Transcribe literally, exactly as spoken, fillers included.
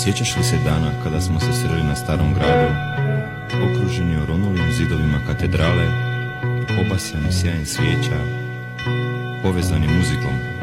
Sjećaš li se dana kada smo se sreli na Starom gradu, okruženi oronulim zidovima katedrale, obasjani sjajem svijeća, povezani muzikom